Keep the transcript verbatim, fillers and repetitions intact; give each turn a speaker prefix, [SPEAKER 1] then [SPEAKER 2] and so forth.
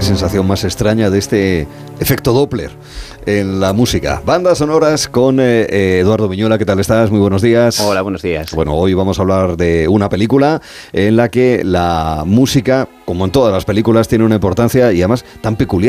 [SPEAKER 1] sensación más extraña de este efecto Doppler en la música. Bandas sonoras con eh, eh, Eduardo Viñola. ¿Qué tal estás? Muy buenos días.
[SPEAKER 2] Hola, buenos días.
[SPEAKER 1] Bueno, hoy vamos a hablar de una película en la que la música, como en todas las películas, tiene una importancia y además tan peculiar.